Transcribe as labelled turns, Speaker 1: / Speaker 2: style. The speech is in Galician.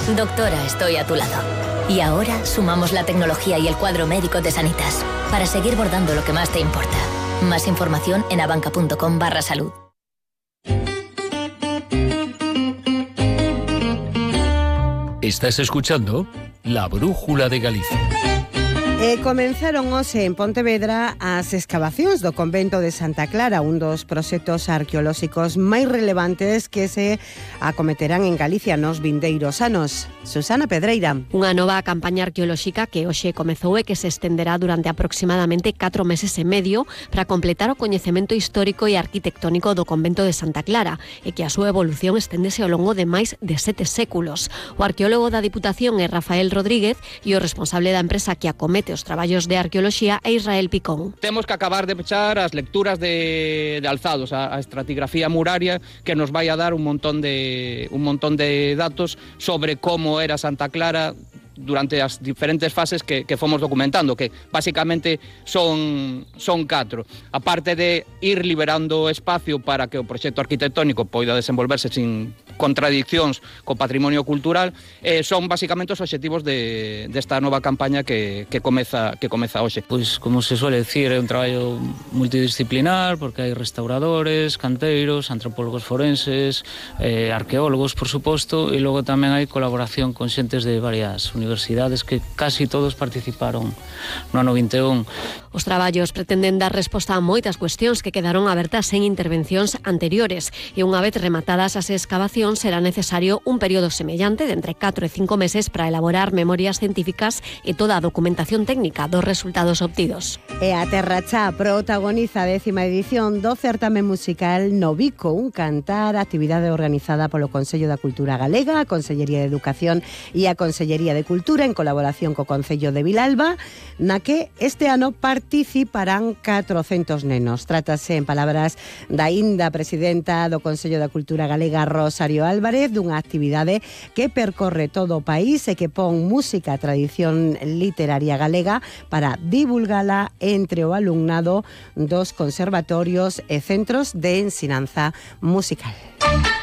Speaker 1: Doctora, estoy a tu lado. Y ahora sumamos la tecnología y el cuadro médico de Sanitas para seguir bordando lo que más te importa. Más información en abanca.com/salud.
Speaker 2: Estás escuchando La Brújula de Galicia.
Speaker 3: Comenzaron hoxe en Pontevedra as escavacións do convento de Santa Clara, un dos proxectos arqueolóxicos máis relevantes que se acometerán en Galicia nos vindeiros anos. Susana Pedreira.
Speaker 4: Unha nova campaña arqueolóxica que hoxe comezou e que se estenderá durante aproximadamente 4 meses e medio para completar o coñecemento histórico e arquitectónico do convento de Santa Clara e que a súa evolución esténdese ao longo de máis de 7 séculos. O arqueólogo da Diputación é Rafael Rodríguez e o responsable da empresa que acomete os traballos de arqueoloxía é Israel Picón.
Speaker 5: Temos que acabar de pechar as lecturas de alzados, a estratigrafía muraria que nos vai a dar un montón de datos sobre como era Santa Clara durante as diferentes fases que fomos documentando, que basicamente son 4. Aparte de ir liberando espacio para que o proxecto arquitectónico poida desenvolverse sin contradiccións co patrimonio cultural, son basicamente os obxectivos desta nova campaña que comeza hoxe.
Speaker 6: Pois, como se suele decir, é un traballo multidisciplinar, porque hai restauradores, canteiros, antropólogos forenses, arqueólogos, por suposto, e logo tamén hai colaboración con xentes de varias universidades que casi todos participaron no ano 21.
Speaker 4: Os traballos pretenden dar resposta a moitas cuestións que quedaron abertas en intervencións anteriores e unha vez rematadas as excavacións será necesario un período semellante de entre 4 e 5 meses para elaborar memorias científicas e toda a documentación técnica dos resultados obtidos.
Speaker 3: E a Terra Chá protagoniza a 10ª edición do certame musical Novico, un cantar, actividade organizada polo Consello da Cultura Galega, a Consellería de Educación e a Consellería de Cultura en colaboración co Concello de Vilalba, na que este ano participarán 400 nenos. Trátase, en palabras da inda presidenta do Consello da Cultura Galega, Rosario Álvarez, dunha actividade que percorre todo o país e que pon música a tradición literaria galega para divulgala entre o alumnado dos conservatorios e centros de ensinanza musical.